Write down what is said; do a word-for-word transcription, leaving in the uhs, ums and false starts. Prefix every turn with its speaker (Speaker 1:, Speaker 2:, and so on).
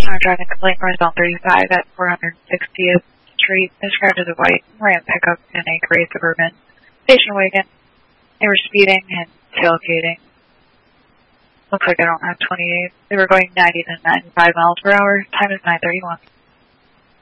Speaker 1: customer driving complaint northbound thirty-five at four hundred sixtieth Street, described as a white Ram pickup in a gray Suburban station wagon. They were speeding and tailgating. Looks like I don't have twenty-eight. They were going ninety to ninety-five miles per hour. Time is nine thirty-one.